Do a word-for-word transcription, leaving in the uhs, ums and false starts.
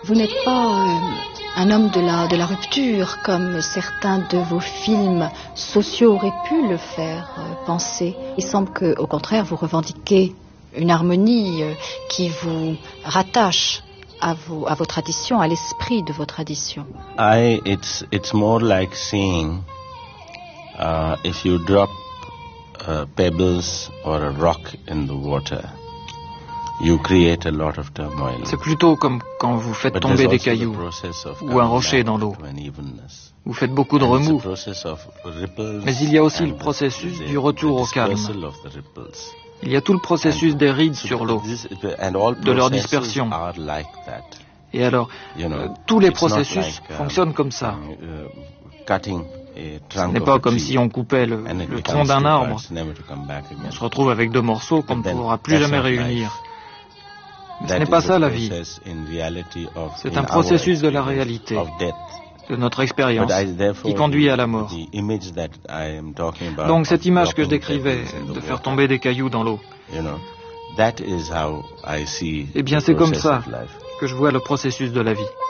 Vous n'êtes pas euh, un homme de la, de la rupture, comme certains de vos films sociaux auraient pu le faire euh, penser. Il semble qu'au contraire, vous revendiquez une harmonie euh, qui vous rattache à vos, à vos traditions, à l'esprit de vos traditions. I, it's, it's more like seeing uh, if you drop uh, pebbles or a rock in the water. You create a lot of turmoil. C'est plutôt comme quand vous faites tomber des cailloux ou un rocher dans l'eau. Vous faites beaucoup de remous. Mais il y a aussi le processus du retour au calme. Il y a tout le processus des rides sur l'eau, de leur dispersion. Et alors, euh, tous les processus fonctionnent comme ça. Ce n'est pas comme si on coupait le, le tronc d'un arbre. On se retrouve avec deux morceaux qu'on ne pourra plus jamais réunir. Mais ce n'est pas ça la vie. C'est un processus de la réalité, de notre expérience, qui conduit à la mort. Donc cette image que je décrivais, de faire tomber des cailloux dans l'eau, eh bien c'est comme ça que je vois le processus de la vie.